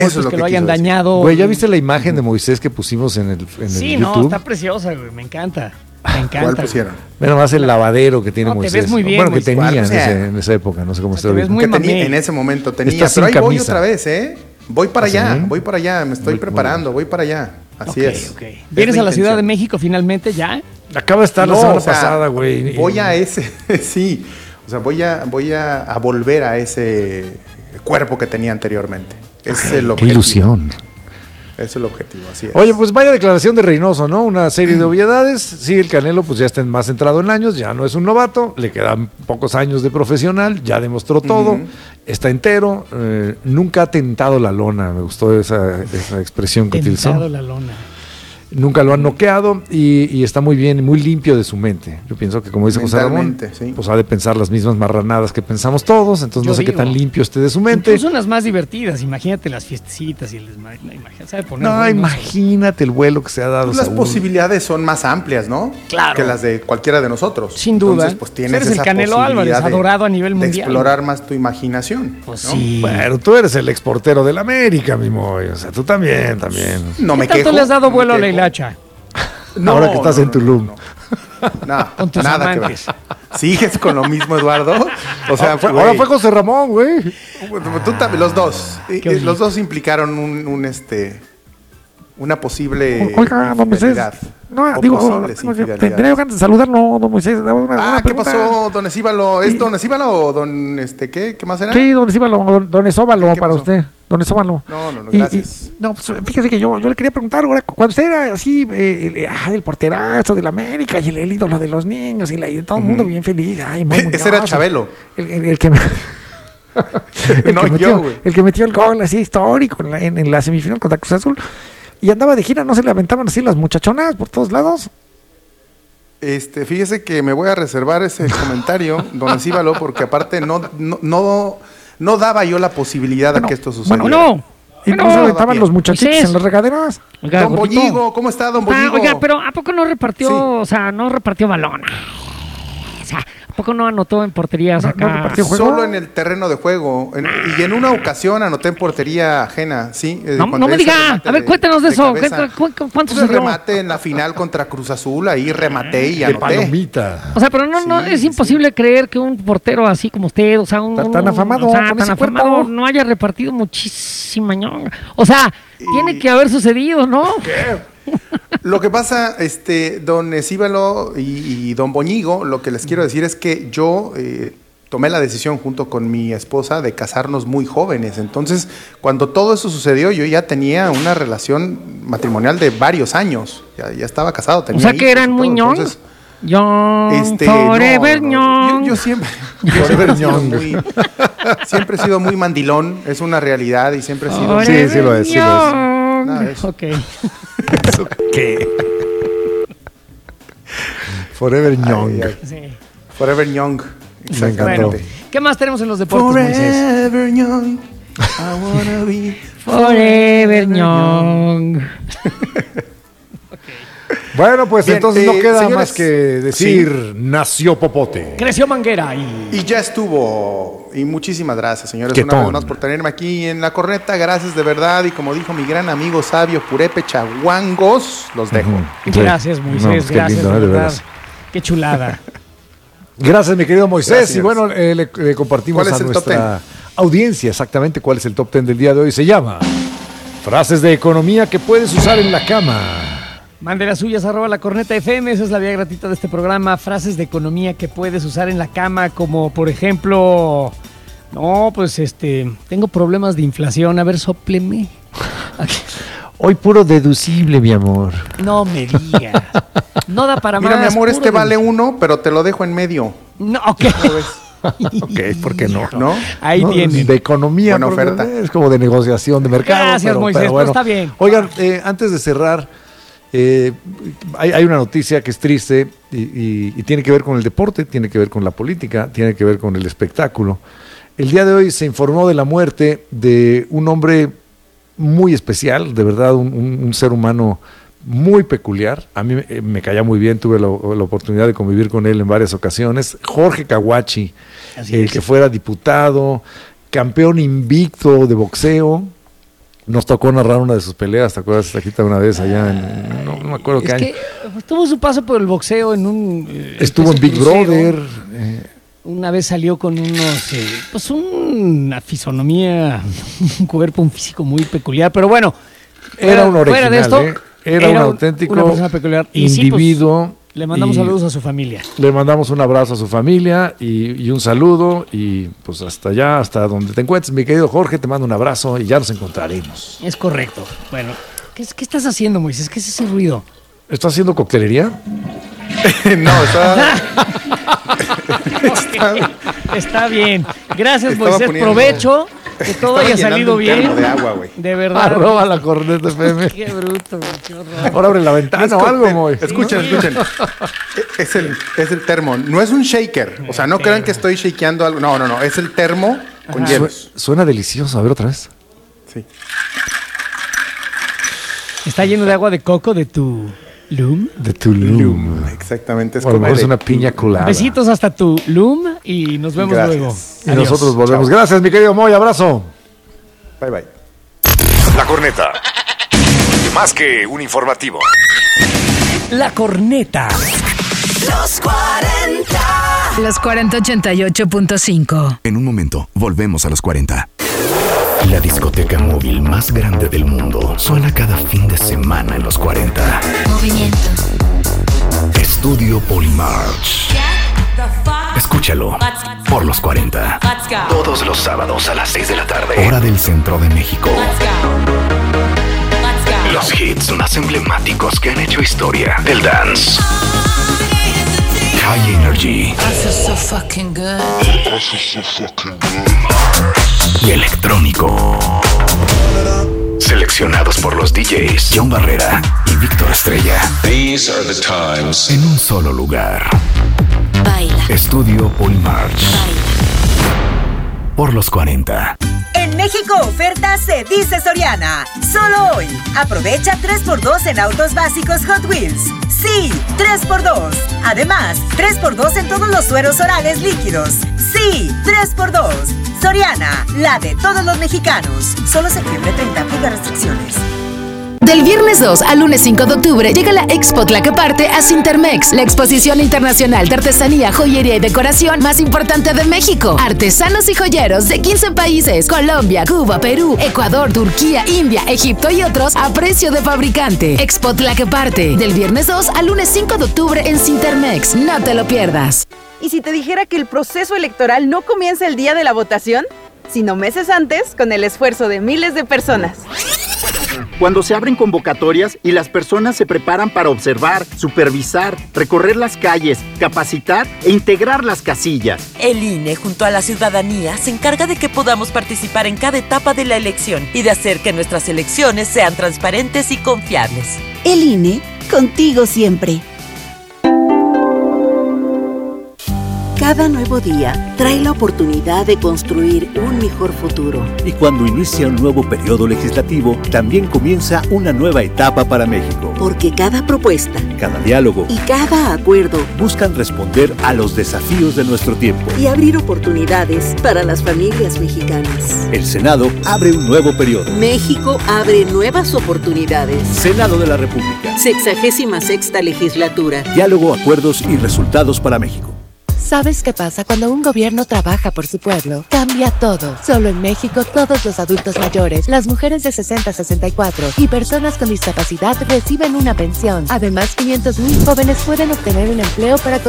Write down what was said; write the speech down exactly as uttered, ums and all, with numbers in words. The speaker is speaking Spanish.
Eso es lo que, que lo hayan decir. dañado. Güey, ¿ya viste la imagen de Moisés que pusimos en el, en Sí, el no, YouTube? está preciosa, güey, me encanta. Me encanta. ¿Cuál pusieron? Bueno, más el lavadero que tiene No, te Moisés. ves muy bien, bueno, que Moisés. tenía en, O sea, ese- en esa época, no sé cómo está te ves ahorita. muy Que tenía, mamey. en ese momento tenía, Está sin pero ahí voy camisa. otra vez, ¿eh? Voy para ¿Ah, allá, sí? voy para allá, me estoy Muy- preparando, muy voy para allá. Así Ok, es. ok. Es ¿Vienes a la Ciudad intención. de México finalmente ya? Acaba de estar la No, semana o sea, pasada, güey. Voy a ese, sí. O sea, voy a, voy a, a volver a ese cuerpo que tenía anteriormente. Ese es el Qué objetivo. ilusión. Ese es el objetivo, así es. Oye, pues vaya declaración de Reynoso, ¿no? Una serie de obviedades. Sí, el Canelo pues ya está más centrado en años, ya no es un novato, le quedan pocos años de profesional, ya demostró todo, Ujú. está entero, eh, nunca ha tentado la lona, me gustó esa, esa expresión que Tentado utilizó. la lona. Nunca lo han noqueado y, y está muy bien, muy limpio de su mente. Yo pienso que, como dice José Ramón, Mentalmente, sí. pues ha de pensar las mismas marranadas que pensamos todos, entonces Yo no sé qué digo. tan limpio esté de su mente. Incluso unas más divertidas, imagínate las fiestecitas y el desmadre. No, imagínate, sabe poner No, buenos. imagínate el vuelo que se ha dado. Pues las Saúl. posibilidades son más amplias, ¿no? Claro. Que las de cualquiera de nosotros. Sin duda. Entonces, pues tienes Eres el esa Canelo posibilidad Álvarez, de- adorado a nivel de mundial. explorar más tu imaginación. Pues ¿no? sí. Bueno, tú eres el exportero del América, mi Moy. O sea, tú también, también. No me ¿Qué tanto quejo, le has dado no me vuelo a la quejo. hilacha? No, Ahora que estás no, en no, Tulum. no, no. No, Con tus nada amantes. que ver. ¿Sigues con lo mismo, Eduardo? O sea, Ah, fue- güey, ahora fue José Ramón, güey. tú también, los dos. Qué Eh, horrible. los dos implicaron un, un, este una posible Oiga, don Moisés. infidelidad. No, O digo, posibles como que infidelidades. tendría ganas de saludarlo, don Moisés. Una- una Ah, ¿qué pregunta. pasó, don Esíbalo? ¿Es don Esíbalo o don este qué? ¿Qué más era? Sí, don Esíbalo, don, don Esóbalo ¿Qué para pasó? usted. Don Esóbalo. No, no, no, Y- gracias. y- no, pues fíjese que yo, yo le quería preguntar, ahora, cuando usted era así, eh, el, ah, el porterazo del América y el, el ídolo de los niños y, la, y todo el mundo bien feliz. Ay, muy Ese era Chabelo. El, el- el que me- el, No, que yo, metió, güey. el que metió el gol así histórico en la, en, en la semifinal contra Cruz Azul. Y andaba de gira, ¿no se le aventaban así las muchachonas por todos lados? Este, fíjese que me voy a reservar ese comentario, don Esíbalo, porque aparte no, no, no, no daba yo la posibilidad de que esto sucediera. bueno, No. Y no Bueno, se aventaban bien. los muchachitos Moisés. en las regaderas. Oiga, Don gordito. Bolligo, ¿cómo está, don Ah, Bolligo? oiga, pero ¿a poco no repartió, Sí. o sea, no repartió balón? O sea, ¿a poco no anotó en porterías No, acá? no repartió juego. Solo en el terreno de juego. En- y en una ocasión anoté en portería ajena, ¿sí? Eh, No, cuando no me ese diga. remate A ver, cuéntanos de eso. ¿Qué- cabeza. cu- cu- ¿Cuánto Ese se dio? remate en la final contra Cruz Azul, ahí rematé y De anoté. palomita. O sea, pero no, no Sí, es sí. imposible creer que un portero así como usted, o sea, un, Tan- un- tan afamado, o sea, con tan ese cuerpo. afamado, no haya repartido muchísima ñonga. O sea, tiene que haber sucedido, ¿no? Lo que pasa, este, don Esíbalo y, y don Boñigo, lo que les quiero decir es que yo eh, tomé la decisión junto con mi esposa de casarnos muy jóvenes. Entonces, cuando todo eso sucedió, yo ya tenía una relación matrimonial de varios años. Ya, ya estaba casado, O tenía sea, que hijos eran y muy todo. ñong. Entonces, Young, Este, forever no, no, no. young. Yo, yo siempre, yo siempre he sido muy, siempre he sido muy mandilón, es una realidad y siempre he sido. Forever Sí, sí lo es, sí lo es. young. Nada de eso. Ok. ¿Qué? Forever Young. Ay, ay. Sí. Forever Young. Me encantó. Bueno, ¿qué más tenemos en los deportes, Moisés? Forever Young. I wanna be Forever young. Bueno, pues Bien, entonces no eh, queda señores, más que decir, nació Popote. Creció Manguera y... Y ya estuvo. Y muchísimas gracias, señores, Qué una vez ton. más por tenerme aquí en la corneta. Gracias de verdad. Y como dijo mi gran amigo sabio Purépecha Guangos, los dejo. Sí. Gracias, Moisés. No, pues qué gracias, lindo, de ¿eh? De verdad. veras. Qué chulada. Gracias, mi querido Moisés. Gracias. Y bueno, eh, le, le compartimos ¿Cuál es a el top nuestra audiencia exactamente cuál es el top ten del día de hoy. Se llama Frases de economía que puedes usar en la cama. Mande las suyas, arroba la corneta F M, esa es la vía gratuita de este programa. Frases de economía que puedes usar en la cama, como por ejemplo, no, pues este, tengo problemas de inflación, a ver, sópleme. Hoy puro deducible, mi amor. No me digas. No da para Mira, más. mi amor, puro este vale deducible. uno, pero te lo dejo en medio. No, ok. ¿Cómo ves? Ok, ¿por qué no? ¿No? Ahí No, tienen. De economía. Buena porque oferta. Es como de negociación de mercado. Gracias, pero, Moisés, pero pues bueno. está bien. Oigan, eh, antes de cerrar, eh, hay, hay una noticia que es triste y, y- y tiene que ver con el deporte, tiene que ver con la política, tiene que ver con el espectáculo. El día de hoy se informó de la muerte de un hombre muy especial, de verdad, un, un- un ser humano muy peculiar. A mí eh, me caía muy bien, tuve la, la oportunidad de convivir con él en varias ocasiones. Jorge Caguachi, Así el es. que fuera diputado, campeón invicto de boxeo, Nos tocó narrar una de sus peleas, ¿te acuerdas? Aquí una vez allá en... No, no me acuerdo qué Es año. que tuvo su paso por el boxeo en un... eh, Estuvo en especie Big de crucero. Brother. eh, Una vez salió con unos, eh, pues una fisonomía, un cuerpo, un físico muy peculiar, pero bueno. Era fuera- un original, fuera de esto, ¿eh? Era un auténtico una persona peculiar. Y sí, pues, individuo. le mandamos y saludos a su familia. Le mandamos un abrazo a su familia y, y un saludo. Y pues hasta allá, hasta donde te encuentres, mi querido Jorge, te mando un abrazo y ya nos encontraremos. Es correcto. Bueno, ¿qué, es- qué estás haciendo, Moisés? ¿Qué es ese ruido? ¿Estás haciendo coctelería? No, está... Está bien. Gracias, Estaba Moisés. poniendo- Provecho. Que todo Estaba haya llenando salido un bien. termo de agua, güey. De verdad. Arroba la corneta F M. Qué bruto, güey, qué horror. Ahora abre la ventana o algo, Moy. Escuchen, escuchen. Es el, es el termo. No es un shaker. O sea, no crean que estoy shakeando algo. No, no, no. Es el termo con Ajá. hielos. Suena delicioso. A ver otra vez. Sí. Está lleno de agua de coco de tu Loom. De Tulum. Exactamente. Es O a lo como mejor es de- una piña colada. Besitos hasta tu Loom y nos vemos Gracias. luego. Y Adiós. nosotros volvemos. Chao. Gracias, mi querido Moy. Abrazo. Bye, bye. La Corneta. Más que un informativo. La corneta. Los cuarenta. Los cuarenta ochenta y ocho punto cinco. En un momento, volvemos a los cuarenta. La discoteca móvil más grande del mundo suena cada fin de semana en los cuarenta. Movimiento. Estudio Polymarch. Escúchalo por los cuarenta. Let's go. Todos los sábados a las seis de la tarde. Hora del centro de México. Let's go. Let's go. Los hits más emblemáticos que han hecho historia del dance. High Energy I feel so fucking good. y electrónico. Seleccionados por los D Js John Barrera y Víctor Estrella. These are the times. En un solo lugar. Baila. Estudio Polymarch. Baila. Por los cuarenta. En México oferta se dice Soriana. Solo hoy. Aprovecha tres por dos en autos básicos Hot Wheels. Sí, tres por dos. Además, tres por dos en todos los sueros orales líquidos. Sí, tres por dos. Soriana, la de todos los mexicanos. Solo septiembre treinta, aplica restricciones. Del viernes dos al lunes cinco de octubre llega la Expo Tlaqueparte a Cintermex, la exposición internacional de artesanía, joyería y decoración más importante de México. Artesanos y joyeros de quince países, Colombia, Cuba, Perú, Ecuador, Turquía, India, Egipto y otros a precio de fabricante. Expo Tlaqueparte, del viernes dos al lunes cinco de octubre en Cintermex. No te lo pierdas. ¿Y si te dijera que el proceso electoral no comienza el día de la votación, sino meses antes, con el esfuerzo de miles de personas? Cuando se abren convocatorias y las personas se preparan para observar, supervisar, recorrer las calles, capacitar e integrar las casillas. El I N E, junto a la ciudadanía, se encarga de que podamos participar en cada etapa de la elección y de hacer que nuestras elecciones sean transparentes y confiables. El I N E, contigo siempre. Cada nuevo día trae la oportunidad de construir un mejor futuro. Y cuando inicia un nuevo periodo legislativo, también comienza una nueva etapa para México. Porque cada propuesta Cada diálogo y cada acuerdo buscan responder a los desafíos de nuestro tiempo. y abrir oportunidades para las familias mexicanas. El Senado abre un nuevo periodo. México abre nuevas oportunidades. Senado de la República. Sexagésima sexta legislatura. Diálogo, acuerdos y resultados para México. ¿Sabes qué pasa cuando un gobierno trabaja por su pueblo? Cambia todo. Solo en México, todos los adultos mayores, las mujeres de sesenta a sesenta y cuatro y personas con discapacidad reciben una pensión. Además, quinientos mil jóvenes pueden obtener un empleo para